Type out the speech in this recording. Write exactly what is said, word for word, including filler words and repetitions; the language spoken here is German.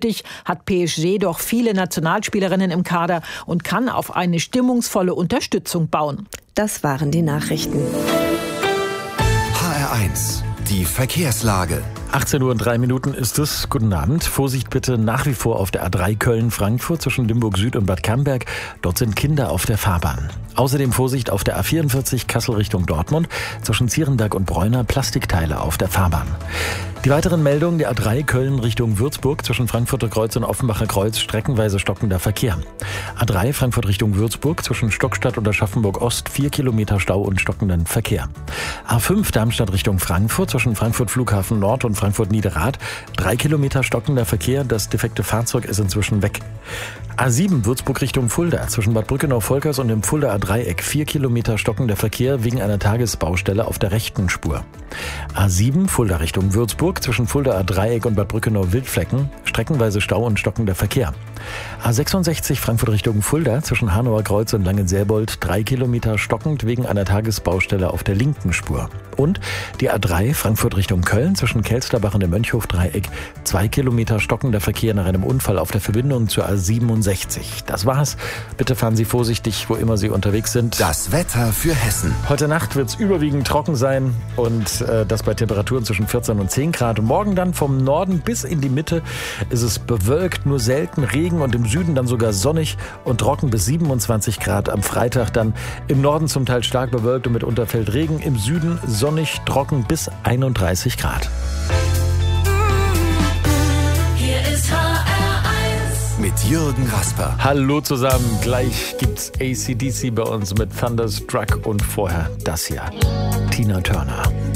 nötig, hat P S G doch viele Nationalspielerinnen im Kader und kann auf eine stimmungsvolle Unterstützung bauen. Das waren die Nachrichten. H R eins, die Verkehrslage. achtzehn Uhr und drei Minuten ist es. Guten Abend. Vorsicht bitte nach wie vor auf der A drei Köln-Frankfurt zwischen Limburg Süd und Bad Camberg. Dort sind Kinder auf der Fahrbahn. Außerdem Vorsicht auf der A vierundvierzig Kassel Richtung Dortmund zwischen Zierenberg und Bräuner, Plastikteile auf der Fahrbahn. Die weiteren Meldungen: der A drei Köln Richtung Würzburg zwischen Frankfurter Kreuz und Offenbacher Kreuz streckenweise stockender Verkehr. A drei Frankfurt Richtung Würzburg zwischen Stockstadt und Aschaffenburg Ost vier Kilometer Stau und stockenden Verkehr. A fünf Darmstadt Richtung Frankfurt zwischen Frankfurt Flughafen Nord und Frankfurt Niederrad drei Kilometer stockender Verkehr. Das defekte Fahrzeug ist inzwischen weg. A sieben Würzburg Richtung Fulda zwischen Bad Brückenau-Volkers und dem Fuldaer Dreieck vier Kilometer stockender Verkehr wegen einer Tagesbaustelle auf der rechten Spur. A sieben Fulda Richtung Würzburg zwischen Fuldaer Dreieck und Bad Brückenau-Wildflecken streckenweise Stau und stockender Verkehr. A sechsundsechzig Frankfurt Richtung Fulda zwischen Hanauer Kreuz und Langenselbold drei Kilometer stockend wegen einer Tagesbaustelle auf der linken Spur. Und die A drei Frankfurt Richtung Köln zwischen Kelsterbach und dem Mönchhof-Dreieck zwei Kilometer stockender Verkehr nach einem Unfall auf der Verbindung zur A siebenundsechzig. Das war's. Bitte fahren Sie vorsichtig, wo immer Sie unterwegs sind. Das Wetter für Hessen. Heute Nacht wird es überwiegend trocken sein und äh, das bei Temperaturen zwischen vierzehn und zehn Grad. Und morgen dann vom Norden bis in die Mitte ist es bewölkt, nur selten Regen und im Süden dann sogar sonnig und trocken bis siebenundzwanzig Grad. Am Freitag dann im Norden zum Teil stark bewölkt und mitunter fällt Regen. Im Süden sonnig, trocken bis einunddreißig Grad. Hier ist H R eins mit Jürgen Rasper. Hallo zusammen, gleich gibt's A C D C bei uns mit Thunderstruck und vorher das hier, Tina Turner.